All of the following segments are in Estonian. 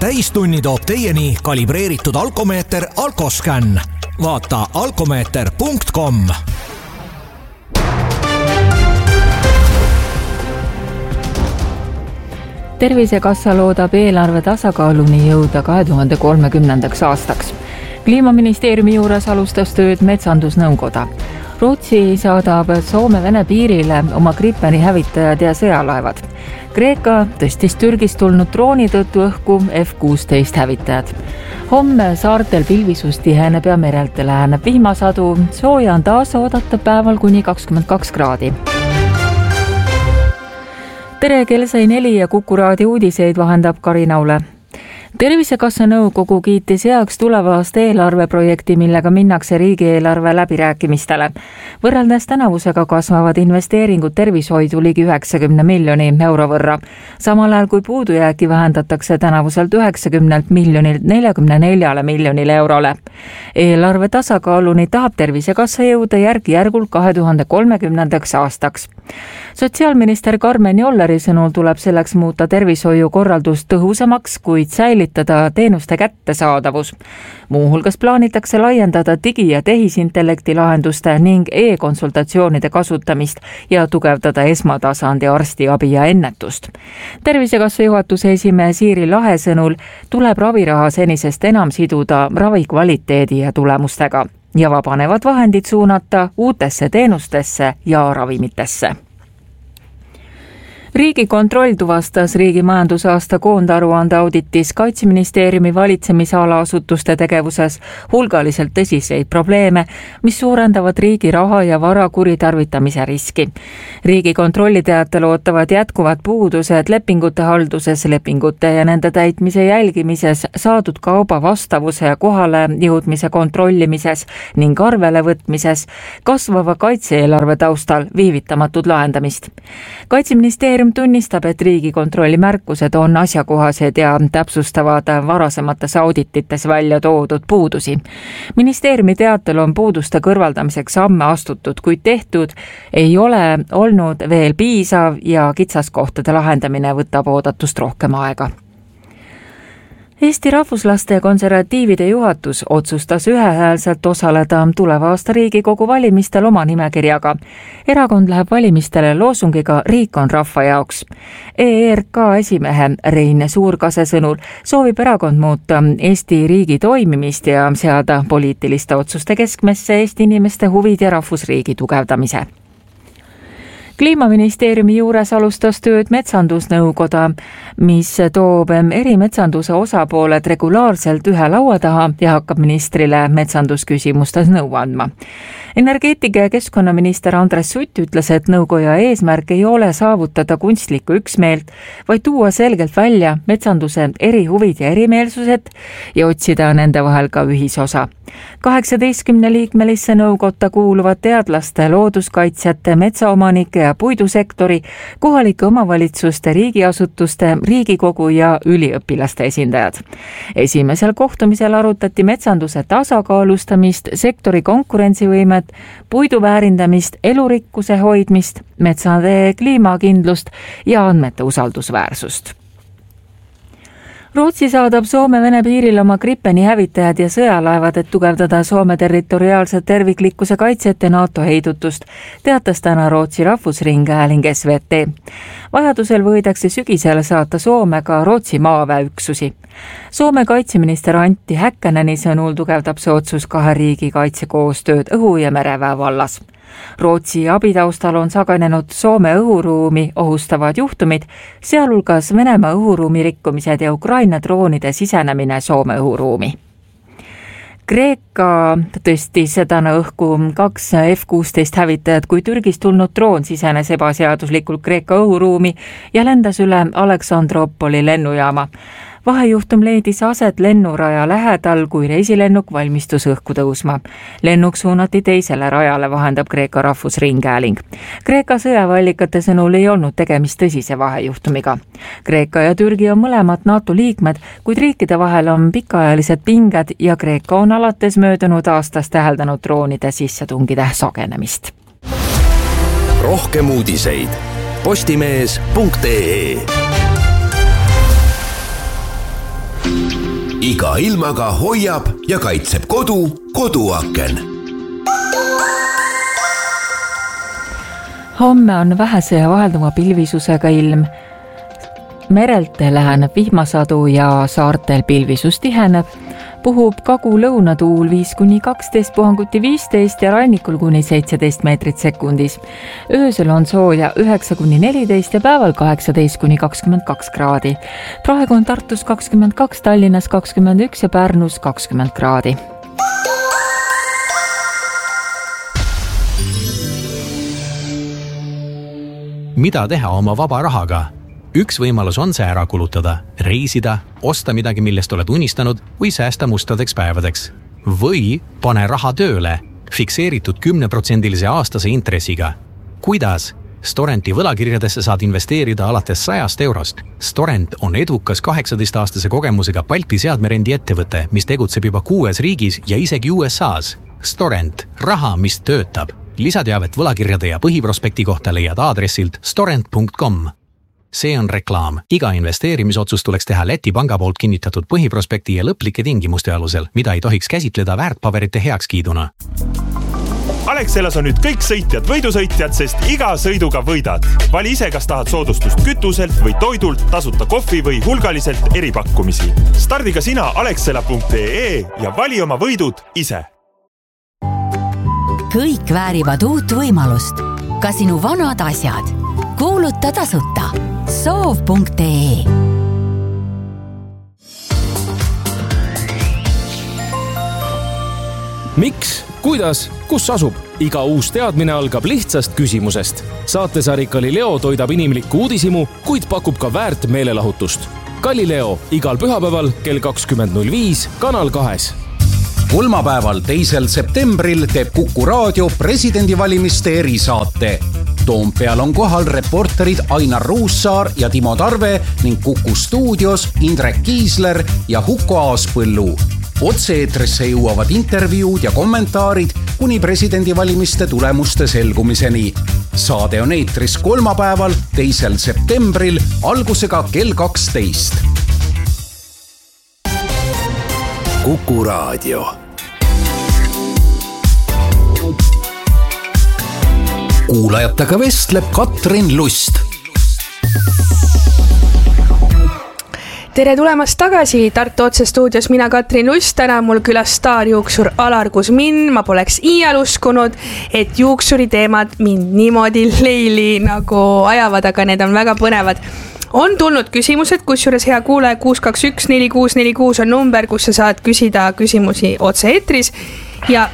täistunni toob teieni kalibreeritud alkomeeter Alkoscan. Vaata alkomeeter.com. Tervisekassa loodab eelarve tasakaaluni jõuda 2030. aastaks. Kliimaministeeriumi juures alustas tööd metsandusnõukoda. Rootsi saadab Soome-Vene piirile oma Gripeni hävitajad ja sõjalaevad. Kreeka tõstis Türgist tulnud drooni tõttu õhku F-16 hävitajad. Homme saartel pilvisust tiheneb ja merelt läheneb vihmasadu. Sooja on taas oodata päeval kuni 22 kraadi. Tere, kell sai 4 ja Kuku raadio uudiseid vahendab Karina Ule. Tervisekassa nõukogu kiitis heaks tuleva aasta eelarveprojekti, millega minnakse riigieelarve läbirääkimistele. Võrreldes tänavusega kasvavad investeeringud tervishoidu ligi 90 miljoni euro võrra. Samal ajal kui puudujääki vähendatakse tänavuselt 90 miljonilt 44 miljonile eurole. Eelarve tasakaaluni tahab Tervisekassa jõuda järk-järgult 2030. aastaks. Sotsiaalminister Karmen Jolleri sõnul tuleb selleks muuta tervishoiu korraldust tõhusamaks, kuid säilitada teenuste kättesaadavus. Muuhulgas plaanitakse laiendada digi- ja tehisintellekti lahenduste ning e-konsultatsioonide kasutamist ja tugevdada esmatasandi arstiabi ja ennetust. Tervisekassa juhatuse esimehe Siiri Lahe sõnul tuleb raviraha senisest enam siduda ravi kvaliteedi ja tulemustega ja vabanevad vahendid suunata uutesse teenustesse ja ravimitesse. Riigikontroll tuvastas riigi majandusaasta koondaruande auditis Kaitseministeeriumi valitsemisala asutuste tegevuses hulgaliselt tõsiseid probleeme, mis suurendavad riigi raha ja vara kuritarvitamise riski. Riigikontrolli teatel ootavad jätkuvad puudused lepingute halduses, lepingute ja nende täitmise jälgimises, saadud kauba vastavuse ja kohale jõudmise kontrollimises ning arvele võtmises, kasvava kaitse-eelarve taustal viivitamatut lahendamist. Kaitseministeerium tunnistab, et Riigikontrolli märkused on asjakohased ja täpsustavad varasemates auditites välja toodud puudusi. Ministeeriumi teatel on puuduste kõrvaldamiseks samme astutud, kuid tehtud ei ole olnud veel piisav ja kitsaskohtade lahendamine võtab oodatust rohkem aega. Eesti Rahvuslaste Konservatiivide juhatus otsustas ühehäälselt osaleda tuleva aasta Riigikogu valimistel oma nimekirjaga. Erakond läheb valimistele loosungiga Riik on rahva jaoks. ERK esimehe Rein Suurkase sõnul soovib erakond muuta Eesti riigi toimimist ja seada poliitiliste otsuste keskmesse Eesti inimeste huvid ja rahvusriigi tugevdamise. Kliimaministeeriumi juures alustas tööd metsandusnõukoda, mis toob erimetsanduse osapooled regulaarselt ühe laua taha ja hakkab ministrile metsandusküsimustes nõu andma. Energeetika- ja keskkonnaminister Andres Sutt ütles, et nõukoja eesmärk ei ole saavutada kunstlikku üksmeelt, vaid tuua selgelt välja metsanduse erihuvid ja erimeelsused ja otsida nende vahel ka ühisosa. 18-liikmelisse nõukotta kuuluvad teadlaste, looduskaitsjate, metsaomanike ja puidusektori, kohalike omavalitsuste, riigiasutuste, Riigikogu ja üliõpilaste esindajad. Esimesel kohtumisel arutati metsanduse tasakaalustamist, sektori konkurentsivõimet, puidu väärindamist, elurikkuse hoidmist, metsade kliimakindlust ja andmete usaldusväärsust. Rootsi saadab Soome-Vene piiril oma Gripeni hävitajad ja sõjalaevad, et tugevdada Soome territoriaalset terviklikkuse kaitset ja NATO heidutust, teatas täna Rootsi rahvusringhääling SVT. Vajadusel võidakse sügisel saata Soome ka Rootsi maaväeüksusi. Soome kaitseminister Antti Häkkäneni sõnul tugevdab see otsus kahe riigi kaitsekoostööd õhu- ja mereväe vallas. Rootsi abitaustal on sagenenud Soome õhuruumi ohustavad juhtumid, sealhulgas Venemaa õhuruumi rikkumised ja Ukraina droonide sisenemine Soome õhuruumi. Kreeka tõstis täna õhku 2 F-16 hävitajat, kui Türgist tulnud droon sisenes ebaseaduslikult Kreeka õhuruumi ja lendas üle Aleksandropoli lennujaama. Vahejuhtum leidis aset lennuraja lähedal, kui reisilennuk valmistus õhku tõusma. Lennuk suunati teisele rajale, vahendab Kreeka rahvusringhääling. Kreeka sõjaväeallikate sõnul ei olnud tegemist tõsise vahejuhtumiga. Kreeka ja Türgi on mõlemad NATO liikmed, kuid riikide vahel on pikaajalised pinged ja Kreeka on alates möödunud aastast täheldanud droonide sissetungide sagenemist. Rohkem uudiseid postimees.ee iga ilmaga hoiab ja kaitseb koduaken. Homme on vähese ja vahelduva pilvisusega ilm. Merelt läheneb vihmasadu ja saartel pilvisus tiheneb. Puhub kagu-lõunatuul 5-12, puhanguti 15 ja rannikul kuni 17 meetrit sekundis. Öösel on sooja 9-14 ja päeval 18-22 kraadi. Praegu on Tartus 22, Tallinnas 21 ja Pärnus 20 kraadi. Mida teha oma vaba rahaga? Üks võimalus on see ära kulutada, reisida, osta midagi, millest oled unistanud või säästa mustadeks päevadeks. Või pane raha tööle, fikseeritud 10% aastase intressiga. Kuidas? Storenti võlakirjadesse saad investeerida alates 100 eurost. Storent on edukas 18-aastase kogemusega Balti seadmerendi ettevõte, mis tegutseb juba 6 riigis ja isegi USAs. Storent, raha, mis töötab. Lisateavet võlakirjade ja põhiprospekti kohta leiad aadressilt storent.com. See on reklaam. Iga investeerimisotsus tuleks teha Läti panga poolt kinnitatud põhiprospekti ja lõplike tingimuste alusel, mida ei tohiks käsitleda väärtpaberite heakskiiduna. Alexelas on nüüd kõik sõitjad võidusõitjad, sest iga sõiduga võidad. Vali ise, kas tahad soodustust kütuselt või toidult, tasuta kohvi või hulgaliselt eripakkumisi. Stardiga sina alexela.ee ja vali oma võidud ise. Kõik väärivad uut võimalust. Ka sinu vanad asjad. Kuuluta tasuta. Soov.ee. Miks? Kuidas? Kus asub? Iga uus teadmine algab lihtsast küsimusest. Saatesari Galileo toidab inimlikku uudisimu, kuid pakub ka väärt meelelahutust. Galileo igal pühapäeval kell 20.05 Kanal 2. Kolmapäeval 2. septembril teeb Kuku Raadio presidendivalimiste erisaate. Toompeal on kohal reporterid Ainar Ruussaar ja Timo Tarve ning Kuku stuudios Indrek Kiisler ja Huko Aaspõllu. Otse-eetrisse jõuavad intervjuud ja kommentaarid kuni presidendivalimiste tulemuste selgumiseni. Saade on eetris kolmapäeval 2. septembril algusega kell 12. Kuku Raadio. Kuulajatega vestleb Katrin Lust. Tere tulemast tagasi Tartu Otse stuudios, mina Katrin Lust, täna mul külas staarjuuksur Alar Kuzmin. Ma poleks iial uskunud, et juuksuri teemad mind niimoodi leili nagu ajavad, aga need on väga põnevad. On tulnud küsimused, kusjuures hea kuulaja 621-4646 on number, kus sa saad küsida küsimusi otse eetris ja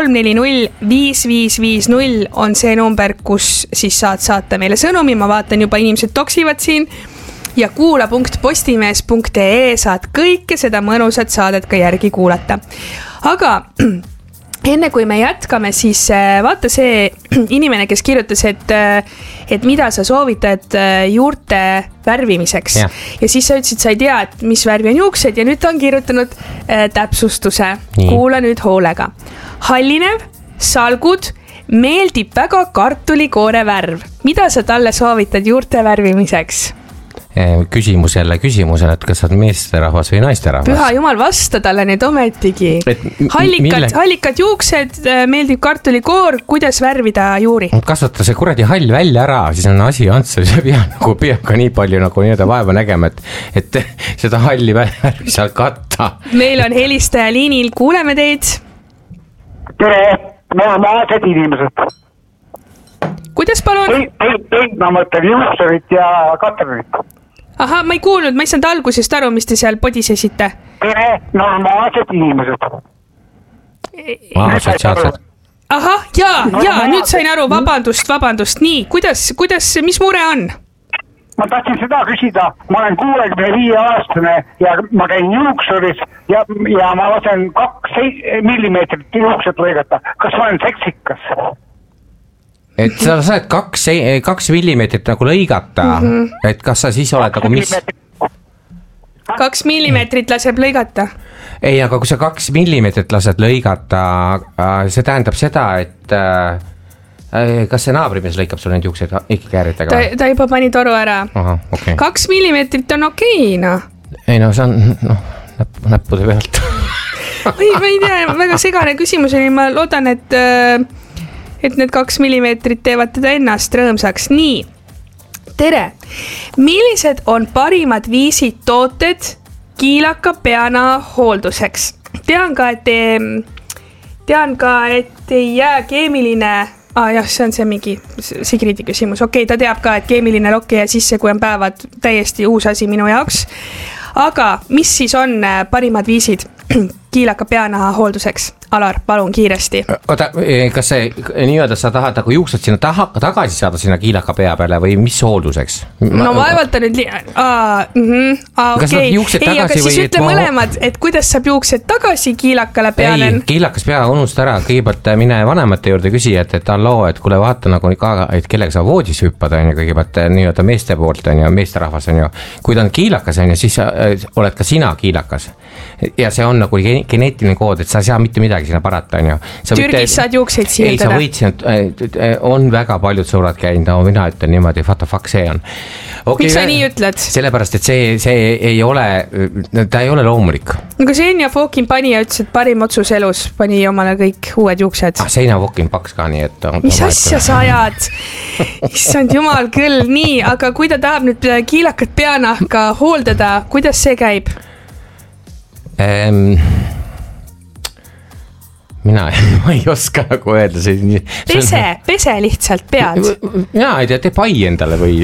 5340-5550 on see number, kus siis saad saata meile sõnumi. Ma vaatan juba inimesed toksivad siin ja kuula.postimees.ee saad kõike seda mõnusat saadet ka järgi kuulata. Aga enne kui me jätkame, siis vaata see inimene, kes kirjutas, et mida sa soovitad juurte värvimiseks. Ja siis sa ütlesid, sa ei tea, et mis värvi on juuksed ja nüüd ta on kirjutanud täpsustuse. Kuula nüüd hoolega. Hallinev, salgud, meeldib väga kartulikoore värv. Mida sa talle soovitad juurte värvimiseks? Küsimusele, et kas sa oled meesterahvas või naisterahvas. Püha jumal, vasta talle nüüd ometigi. Hallikad juuksed, meeldib kartulikoor, kuidas värvida juuri? Kasvata see kuradi hall välja ära, siis on asi antsa, see peab ka nii palju nagu nii-öelda vaeva nägema, et seda halli värvi saad katta. Meil on helistaja liinil, kuuleme teid. Tere, me oleme aased inimesed. Kuidas palun? Ma mõtlen juuksurit ja Katrinit. Aha, ma ei kuulnud, ma ei saanud algusest aru, mis te seal podisesite. Tere, normaalsed inimesed. Sotsiaalsed. Ahah, jaa, nüüd sain aru, vabandust. Nii, kuidas, mis mure on? Ma tahtsin seda küsida, ma olen 65-aastane ja ma käin juuksuris ja ma lasen 2 millimeetrit juukset lõigata. Kas ma olen seksikas? Et sa saad 2 millimeetrit nagu lõigata, et kas sa siis oled nagu mis? 2 millimeetrit laseb lõigata? Ei, aga kui sa 2 millimeetrit lased lõigata, see tähendab seda, et kas see naabrimees lõikab sul need juuksed ikka kääritega? Ta juba pani toru ära. Aha, okay. 2 millimeetrit on okei, noh. Ei, no see on, näppude pealt. ma ei tea, väga segane küsimus oli, ma loodan, et need 2 millimeetrit teevad teda ennast rõõmsaks. Nii, tere! Millised on parimad viisid tooted kiilaka peana hoolduseks? Tean ka, et ei jää keemiline... jah, see on see mingi Sigridi küsimus. Okei, ta teab ka, et keemiline lokk ei jää sisse, kui on päevad täiesti uus asi minu jaoks. Aga mis siis on parimad viisid kiilaka peanaha hoolduseks? Alar, palun kiiresti. Oota, kas see nii-öelda sa tahad nagu juuksed sinna tagasi saada sinna kiilaka pea peale või mis hoolduseks? No vaevalt on nüüd okei. Ei, aga siis ütle mõlemad, et kuidas saab juuksed tagasi kiilakale peale? Ei, kiilakas pea unusta ära, kõigepealt mine vanemate juurde küsija, et alloo, et kuule vaata nagu et kellega sa voodis hüppad, on ju, kõigepealt nii-öelda meeste poolt, on ju, meesterahvas, on ju. Kui ta on kiilakas, on ju, siis oled ka sina kiilakas. Ja see on nagu geneetiline kood, et sa ei saa mitte midagi sinna parata, on ju. Türgis saad juukseid siirdada? Ei, sa võid, on väga paljud sõbrad käinud, no mina ütlen niimoodi, what the fuck see on. Miks sa nii ütled? Sellepärast, et see ei ole, ta ei ole loomulik. Aga Senja Fokin pani ja ütles, et parim otsus elus pani omale kõik uued juuksed. Senja Fokin paks ka nii, et... Mis asja sa ajad? Issand jumal küll, nii, aga kui ta tahab nüüd kiilakat peanahka hooldada, kuidas see käib? Ma ei oska nagu öelda. Pese lihtsalt pead. Mina ei tea, tee pai endale või...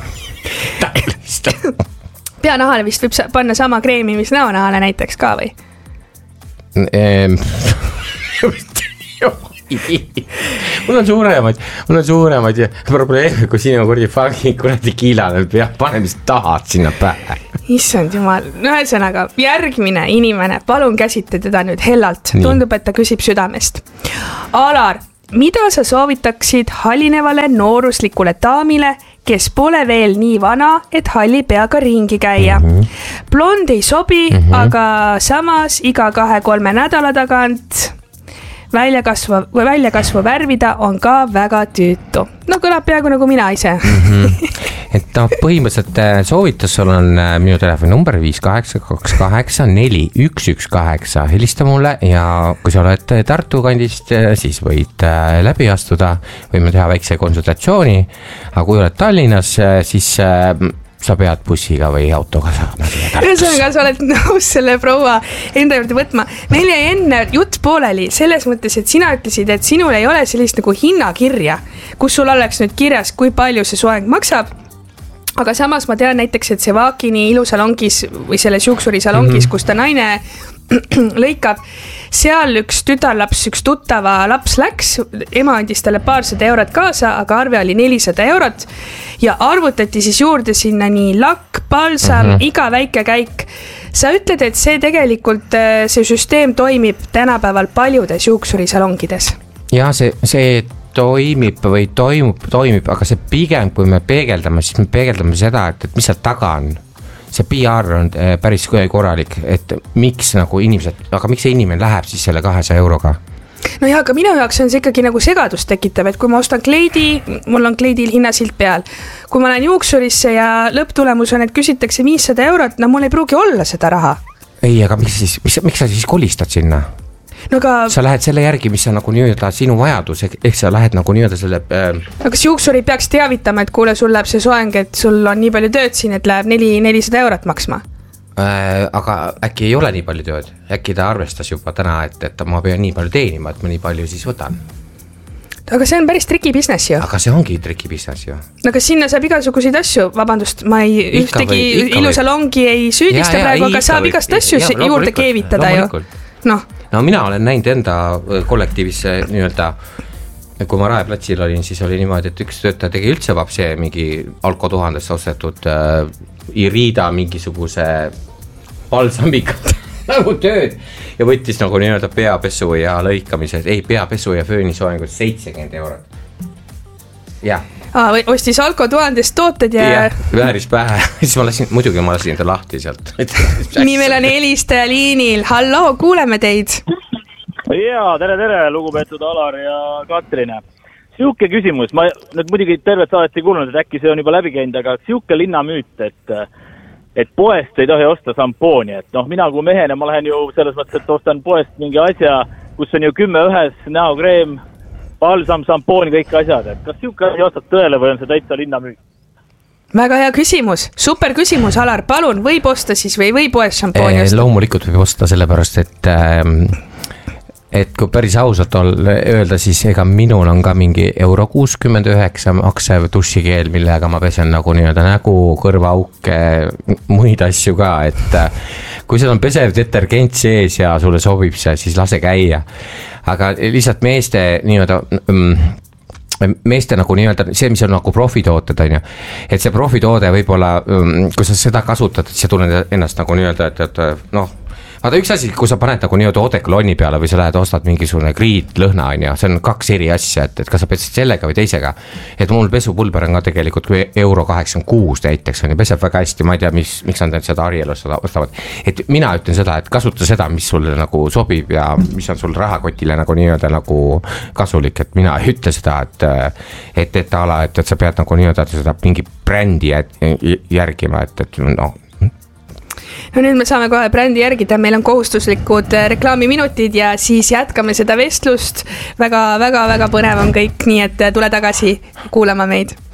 Peanahale vist võib panna sama kreemi, mis näonahale näiteks ka või? Mul on suuremaid probleeme, kui sinu kuradi kiilale panemist tahad sinna pähe. Issand jumal, ühesõnaga järgmine inimene, palun käsite teda nüüd hellalt. Tundub, et ta küsib südamest. Alar, mida sa soovitaksid hallinevale nooruslikule daamile, kes pole veel nii vana, et halli peaga ringi käia? Blond ei sobi, aga samas iga 2-3 nädala tagant väljakasvu värvida on ka väga tüütu. No kõlab peaaegu nagu mina ise. Et põhimõtteliselt soovitus sul on minu telefoninumber 58284118. Helista mulle ja kui sa oled Tartu kandist, siis võid läbi astuda, võime teha väikse konsultatsiooni, aga kui oled Tallinnas, siis sa pead bussiga või autoga saama. Ühesõnaga, sa oled nõus selle proua enda juurde võtma. Meil jäi enne jutt pooleli selles mõttes, et sina ütlesid, et sinul ei ole sellist nagu hinnakirja, kus sul oleks nüüd kirjas, kui palju see soeng maksab. Aga samas ma tean näiteks, et see Vaakini ilusalongis või selles juuksurisalongis, kus ta naine lõikab, seal üks tütarlaps, üks tuttava laps läks, ema andis talle paarsada eurot kaasa, aga arve oli 400 eurot ja arvutati siis juurde sinna nii lakk, balsam, iga väike käik. Sa ütled, et see tegelikult, see süsteem toimib tänapäeval paljudes juuksurisalongides. Ja see toimib või toimib, aga see pigem, kui me peegeldame, siis me peegeldame seda, et mis seal taga on. See PR on päris korralik, et miks nagu inimesed, aga miks see inimene läheb siis selle 200 euroga? No jah, aga minu jaoks on see ikkagi nagu segadust tekitav, et kui ma ostan kleidi, mul on kleidil hinnasilt peal. Kui ma lähen juuksurisse ja lõpptulemus on, et küsitakse 500 eurot, no mul ei pruugi olla seda raha. Ei, aga miks sa siis kolistad sinna? No aga... Sa lähed selle järgi, mis on nagu nii-öelda sinu vajadus, ehk sa lähed nagu nii-öelda selle... Aga juuksuri peaks teavitama, et kuule, sul läheb see soeng, et sul on nii palju tööd siin, et läheb 400 eurot maksma. Aga äkki ei ole nii palju tööd? Äkki ta arvestas juba täna, et ma pean nii palju teenima, et ma nii palju siis võtan? Aga see on päris triki business ju. Aga see ongi triki business ju. Aga sinna saab igasuguseid asju, vabandust, ma ei ühtegi ilusalongi ei süüdista praegu, aga saab igast asju juurde keevitada ju. No mina olen näinud enda kollektiivis nii-öelda, kui ma Raeplatsil olin, siis oli niimoodi, et üks töötaja tegi üldse vapse mingi Alko 1000 ostetud Irida mingisuguse balsamikat nagu tööd ja võttis nagu nii-öelda peapesu ja lõikamise, peapesu ja föönisoengut 70 eurot. Jah. Ostis Alko 1000 tooted ja... vääris pähe, siis ma lasin ta lahti sealt. Nii meil on helistaja liinil, hallo, kuuleme teid. Jaa, tere, lugupeetud Alar ja Katrine. Siuke küsimus, ma nüüd muidugi tervet saadet ei kuulnud, et äkki see on juba läbi käinud, aga siuke linnamüüt, et et poest ei tohi osta šampooni, et noh, mina kui mehena, ma lähen ju selles mõttes, et ostan poest mingi asja, kus on ju 10 ühes, näokreem, balsam, šampoon, kõik asjad, et kas siuke asi ostad tõele või on see täitsa linnamüük? Väga hea küsimus, super küsimus, Alar, palun, võib osta siis või võib poes šampooni osta? Loomulikult võib osta sellepärast, et kui päris ausalt öelda, siis ega minul on ka mingi €69 maksev dušikeel, millega ma pesen nagu nii-öelda nägu, kõrvaauke, muid asju ka, et kui seal on pesev detergent sees ja sulle sobib see, siis lase käia. Aga lihtsalt meeste nagu nii-öelda see, mis on nagu profitooted, on ju, et see profitoode võib-olla, kui sa seda kasutad, siis sa tunned ennast nagu nii-öelda, et noh, vaata üks asi, kui sa paned nagu nii-öelda odeklonni peale või sa lähed ostad mingisugune kriitlõhna, on ju, see on 2 eri asja, et kas sa pesed sellega või teisega, et mul pesupulber on ka tegelikult kui €86 näiteks, on ju, peseb väga hästi, ma ei tea, miks nad seda Arielust ostavad, et mina ütlen seda, et kasuta seda, mis sulle nagu sobib ja mis on sul rahakotile nagu nii-öelda nagu kasulik, et mina ei ütle seda, et sa pead nagu nii-öelda seda mingi brändi järgima, et noh. No nüüd me saame kohe brändi järgida, meil on kohustuslikud reklaamiminutid ja siis jätkame seda vestlust. Väga põnev on kõik, nii et tule tagasi kuulama meid.